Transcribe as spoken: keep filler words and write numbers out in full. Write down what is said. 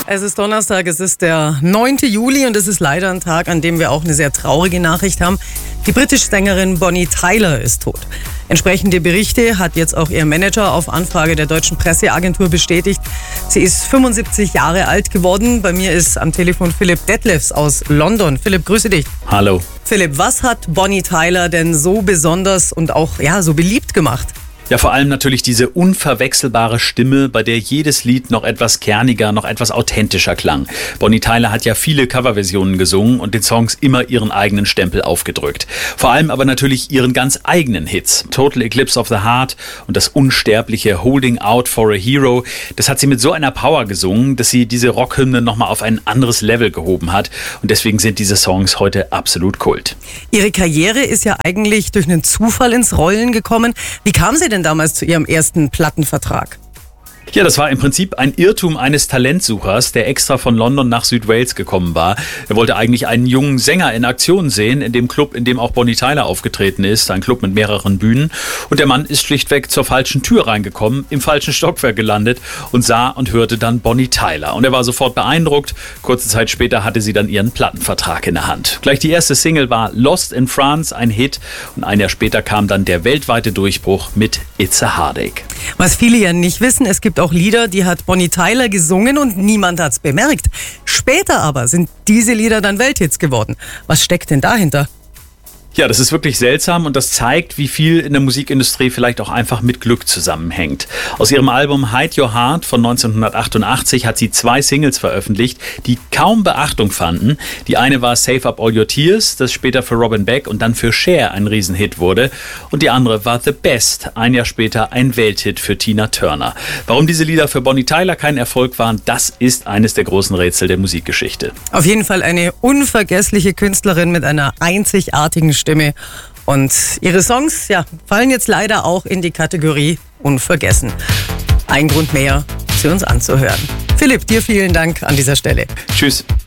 Es ist Donnerstag, es ist der neunte Juli und es ist leider ein Tag, an dem wir auch eine sehr traurige Nachricht haben. Die britische Sängerin Bonnie Tyler ist tot. Entsprechende Berichte hat jetzt auch ihr Manager auf Anfrage der deutschen Presseagentur bestätigt. Sie ist fünfundsiebzig Jahre alt geworden. Bei mir ist am Telefon Philipp Detlefs aus London. Philipp, grüße dich. Hallo. Philipp, was hat Bonnie Tyler denn so besonders und auch ja, so beliebt gemacht? Ja, vor allem natürlich diese unverwechselbare Stimme, bei der jedes Lied noch etwas kerniger, noch etwas authentischer klang. Bonnie Tyler hat ja viele Coverversionen gesungen und den Songs immer ihren eigenen Stempel aufgedrückt. Vor allem aber natürlich ihren ganz eigenen Hits. Total Eclipse of the Heart und das unsterbliche Holding Out for a Hero. Das hat sie mit so einer Power gesungen, dass sie diese Rockhymne nochmal auf ein anderes Level gehoben hat. Und deswegen sind diese Songs heute absolut Kult. Ihre Karriere ist ja eigentlich durch einen Zufall ins Rollen gekommen. Wie kam sie denn damals zu ihrem ersten Plattenvertrag? Ja, das war im Prinzip ein Irrtum eines Talentsuchers, der extra von London nach Südwales gekommen war. Er wollte eigentlich einen jungen Sänger in Aktion sehen, in dem Club, in dem auch Bonnie Tyler aufgetreten ist, ein Club mit mehreren Bühnen. Und der Mann ist schlichtweg zur falschen Tür reingekommen, im falschen Stockwerk gelandet und sah und hörte dann Bonnie Tyler. Und er war sofort beeindruckt. Kurze Zeit später hatte sie dann ihren Plattenvertrag in der Hand. Gleich die erste Single war Lost in France, ein Hit. Und ein Jahr später kam dann der weltweite Durchbruch mit It's a Heartache. Was viele ja nicht wissen, es gibt auch Lieder, die hat Bonnie Tyler gesungen und niemand hat's bemerkt. Später aber sind diese Lieder dann Welthits geworden. Was steckt denn dahinter? Ja, das ist wirklich seltsam und das zeigt, wie viel in der Musikindustrie vielleicht auch einfach mit Glück zusammenhängt. Aus ihrem Album Hide Your Heart von neunzehnhundertachtundachtzig hat sie zwei Singles veröffentlicht, die kaum Beachtung fanden. Die eine war Save Up All Your Tears, das später für Robin Beck und dann für Cher ein Riesenhit wurde. Und die andere war The Best, ein Jahr später ein Welthit für Tina Turner. Warum diese Lieder für Bonnie Tyler kein Erfolg waren, das ist eines der großen Rätsel der Musikgeschichte. Auf jeden Fall eine unvergessliche Künstlerin mit einer einzigartigen Stimme. Stimme. Und ihre Songs ja, fallen jetzt leider auch in die Kategorie unvergessen. Ein Grund mehr, sie uns anzuhören. Philipp, dir vielen Dank an dieser Stelle. Tschüss.